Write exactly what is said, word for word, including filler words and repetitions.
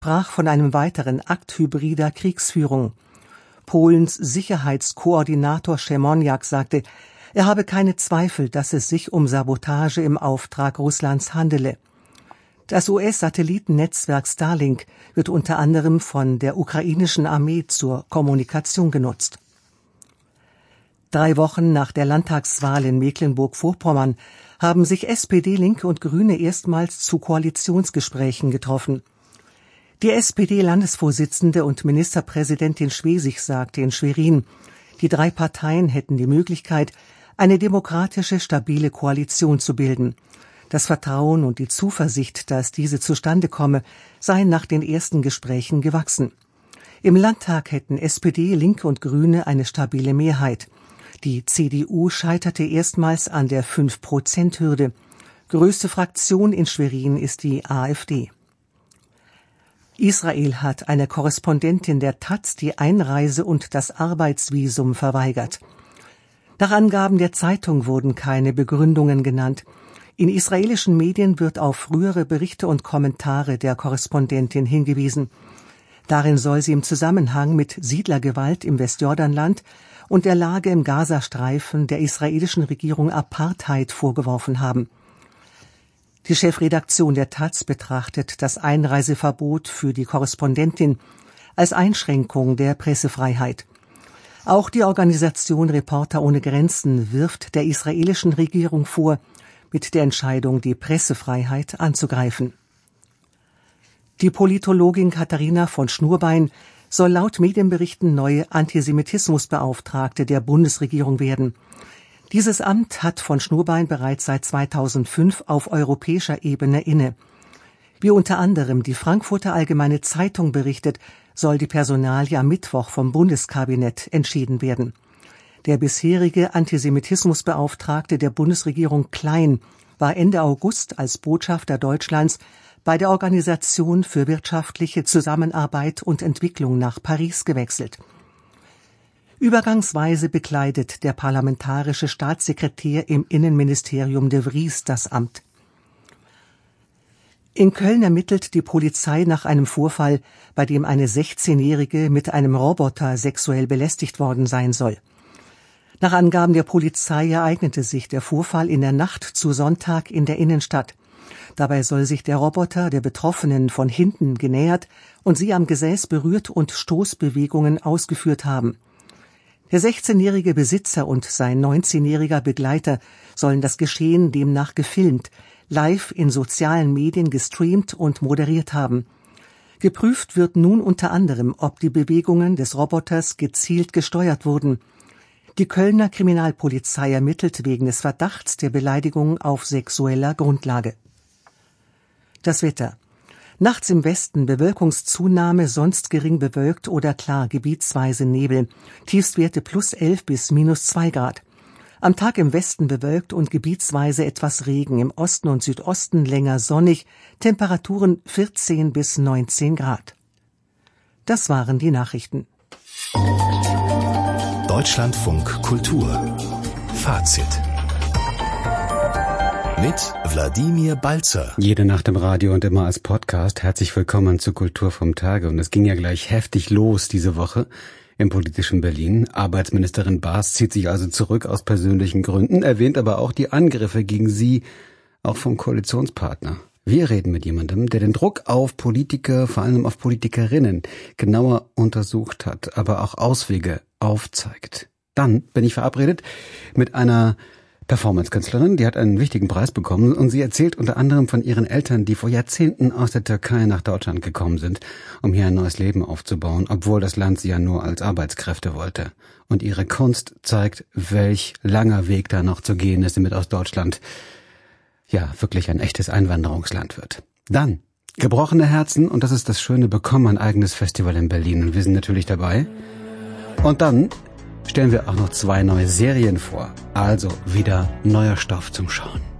sprach von einem weiteren Akt hybrider Kriegsführung. Polens Sicherheitskoordinator Siemoniak sagte, er habe keine Zweifel, dass es sich um Sabotage im Auftrag Russlands handele. Das U S-Satellitennetzwerk Starlink wird unter anderem von der ukrainischen Armee zur Kommunikation genutzt. Drei Wochen nach der Landtagswahl in Mecklenburg-Vorpommern haben sich S P D, Linke und Grüne erstmals zu Koalitionsgesprächen getroffen. Die S P D-Landesvorsitzende und Ministerpräsidentin Schwesig sagte in Schwerin, die drei Parteien hätten die Möglichkeit, eine demokratische, stabile Koalition zu bilden. Das Vertrauen und die Zuversicht, dass diese zustande komme, seien nach den ersten Gesprächen gewachsen. Im Landtag hätten S P D, Linke und Grüne eine stabile Mehrheit. Die C D U scheiterte erstmals an der fünf Prozent Hürde. Größte Fraktion in Schwerin ist die AfD. Israel hat einer Korrespondentin der Taz die Einreise und das Arbeitsvisum verweigert. Nach Angaben der Zeitung wurden keine Begründungen genannt. In israelischen Medien wird auf frühere Berichte und Kommentare der Korrespondentin hingewiesen. Darin soll sie im Zusammenhang mit Siedlergewalt im Westjordanland und der Lage im Gazastreifen der israelischen Regierung Apartheid vorgeworfen haben. Die Chefredaktion der Taz betrachtet das Einreiseverbot für die Korrespondentin als Einschränkung der Pressefreiheit. Auch die Organisation Reporter ohne Grenzen wirft der israelischen Regierung vor, mit der Entscheidung die Pressefreiheit anzugreifen. Die Politologin Katharina von Schnurbein soll laut Medienberichten neue Antisemitismusbeauftragte der Bundesregierung werden. Dieses Amt hat von Schnurbein bereits seit zweitausendfünf auf europäischer Ebene inne. Wie unter anderem die Frankfurter Allgemeine Zeitung berichtet, soll die Personalie am Mittwoch vom Bundeskabinett entschieden werden. Der bisherige Antisemitismusbeauftragte der Bundesregierung Klein war Ende August als Botschafter Deutschlands bei der Organisation für wirtschaftliche Zusammenarbeit und Entwicklung nach Paris gewechselt. Übergangsweise bekleidet der parlamentarische Staatssekretär im Innenministerium de Vries das Amt. In Köln ermittelt die Polizei nach einem Vorfall, bei dem eine sechzehnjährige mit einem Roboter sexuell belästigt worden sein soll. Nach Angaben der Polizei ereignete sich der Vorfall in der Nacht zu Sonntag in der Innenstadt. Dabei soll sich der Roboter der Betroffenen von hinten genähert und sie am Gesäß berührt und Stoßbewegungen ausgeführt haben. Der sechzehnjährige Besitzer und sein neunzehnjähriger Begleiter sollen das Geschehen demnach gefilmt, live in sozialen Medien gestreamt und moderiert haben. Geprüft wird nun unter anderem, ob die Bewegungen des Roboters gezielt gesteuert wurden. Die Kölner Kriminalpolizei ermittelt wegen des Verdachts der Beleidigung auf sexueller Grundlage. Das Wetter. Nachts im Westen Bewölkungszunahme, sonst gering bewölkt oder klar, gebietsweise Nebel. Tiefstwerte plus elf bis minus zwei Grad. Am Tag im Westen bewölkt und gebietsweise etwas Regen, im Osten und Südosten länger sonnig, Temperaturen vierzehn bis neunzehn Grad. Das waren die Nachrichten. Deutschlandfunk Kultur. Fazit. Mit Wladimir Balzer. Jede Nacht im Radio und immer als Podcast. Herzlich willkommen zu Kultur vom Tage. Und es ging ja gleich heftig los diese Woche im politischen Berlin. Arbeitsministerin Baas zieht sich also zurück aus persönlichen Gründen, erwähnt aber auch die Angriffe gegen sie, auch vom Koalitionspartner. Wir reden mit jemandem, der den Druck auf Politiker, vor allem auf Politikerinnen, genauer untersucht hat, aber auch Auswege aufzeigt. Dann bin ich verabredet mit einer Performance-Künstlerin, die hat einen wichtigen Preis bekommen und sie erzählt unter anderem von ihren Eltern, die vor Jahrzehnten aus der Türkei nach Deutschland gekommen sind, um hier ein neues Leben aufzubauen, obwohl das Land sie ja nur als Arbeitskräfte wollte. Und ihre Kunst zeigt, welch langer Weg da noch zu gehen ist, damit aus Deutschland ja wirklich ein echtes Einwanderungsland wird. Dann Gebrochene Herzen, und das ist das Schöne, bekommen ein eigenes Festival in Berlin und wir sind natürlich dabei. Und dann stellen wir auch noch zwei neue Serien vor. Also wieder neuer Stoff zum Schauen.